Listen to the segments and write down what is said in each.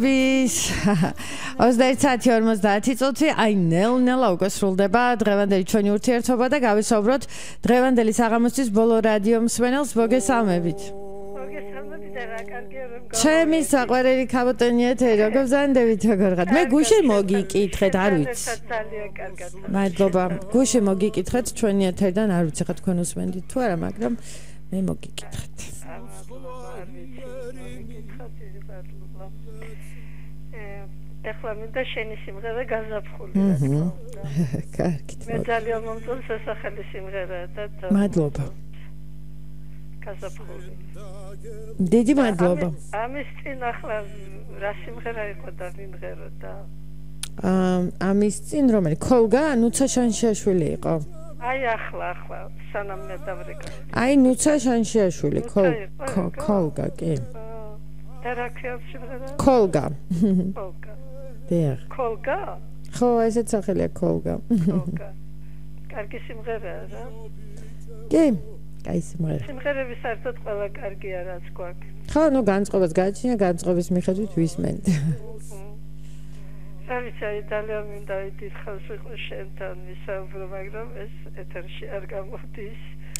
21:50 აი ნელ-ნელა უკვე სრულდება დღევანდელი ჩვენი ურთიერთობა და გავისაუბროთ დღევანდელი საღამოსთვის ბოლო რადიო მსმენელს მოგესალმებით. ჩემი საყვარელი ქავოტონი ეთერი, როგორ ბრძანდებით, როგორ ხართ? მე გუშინ მოგიკითხეთ, არ ვიცი. მადლობა. გუშინ მოგიკითხეთ ჩვენი ეთერიდან, არ ვიცი ხა თქვენ უსმენდით თუ არა, მაგრამ მე მოგიკითხეთ. ეხლა მინდა შენი სიმღერა გაზაფხული. კარგი. მე ძალიან მომწონს სასახელი სიმღერა და მადლობა. გაზაფხული. დიდი მადლობა. ამის წინ ახლა რა სიმღერა იყო და მიმღეროდა? ამის წინ რომელი? ქოლგა, ნუცა შანშიაშვილი იყო. აი ახლა სანამ მე დავრეკა. აი ნუცა შანშიაშვილი, ქოლგა, კი. და რა ქვია სიმღერა? ქოლგა. ქოლგა. დიახ. ქოლგა? ხო, ესეც სახელია ქოლგა. ქოლგა. კარგი სიმღერაა რა? კი. კაი სიმღერა. სიმღერები საერთოდ ყველა კარგია რაც გვაქვს. ხო, ნუ განწყობას გააჩნია, განწყობის მიხედვით ვისმენთ. რა ვიცი, ძალიან მინდა დიდხანს ვიყო შენთან ვისაუბრო, მაგრამ ეს ეთერში არ გამოდის.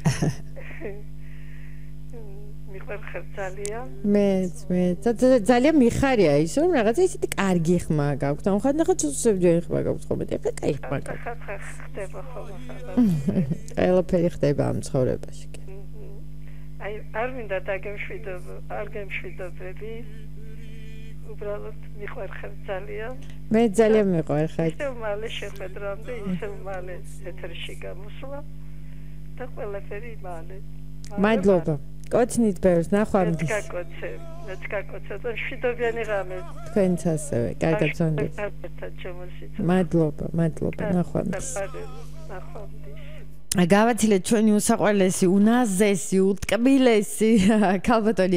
მიყვარხარ ძალიან. მე ძალიან მიხარია ის, რომ რაღაცა ისეთი კარგი ხმა გაქვთ. ან ხარ ნახეთ უცებჯენი ხმა გაქვთ ხოლმე, ეხლა კაი ხმა გაქვთ. ხდება ხოლმე. ყველაფერი ხდება ამ ცხოვრებაში. აი, არ მინდა არ გემშვიდობები. უბრალოდ მიყვარხარ ძალიან. მე ძალიან მიყვარხარ. ისევ მალე შეხვედრამდე, ისევ მალე ეთერში გამოსვლა და ყველაფერი მალე. მადლობა. კოცნით ბევრს ნახვამდის. მეც გაკოცე და მშვიდობიანი ღამე. თქვენც ასევე. კარგად ზონდეთ. მადლობა, ნახვამდის. გავაცილეთ ჩვენი უსაყვარლესი, უნაზესი, უტკბილესი ქალბატონი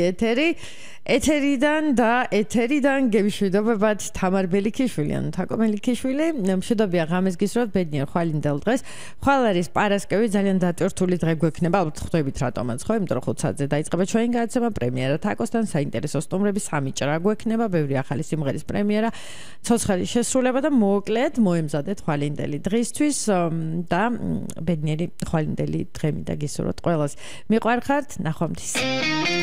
ეთერიდან გემშვიდობებად თამარ ბელიქიშვილი, ანუ თაკო მელიქიშვილი. მშვიდობია ღამეს გისურვებთ, ბედნიერ ხვალინდელ დღეს. ხვალ არის პარასკევი, ძალიან დატვირთული დღე გვექნება, ალბათ ხვდებით რატომაც ხო, იმიტომ რომ 5 საათზე დაიწყება ჩვენი გადაცემა, პრემიერა თაკოსთან, საინტერესო სტუმრები, 3 ჭრა გვექნება, ბევრი ახალი სიმღერის პრემიერა, ცოცხალი შესრულება და მოკლედ მოემზადეთ ხვალინდელი დღისთვის და ბედნიერი ხვალინდელი დღე მინდა გისურვოთ ყველას. მიყვარხართ, ნახვამდის.